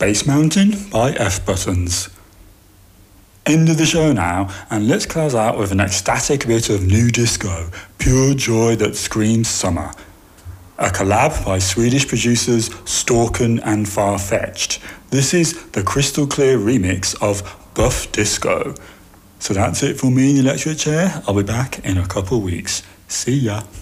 Space Mountain by F Buttons. End of the show now, and let's close out with an ecstatic bit of new disco, pure joy that screams summer. A collab by Swedish producers Storken and Farfetched. This is the crystal clear remix of Buff Disco. So that's it for me in the electric chair. I'll be back in a couple of weeks. See ya.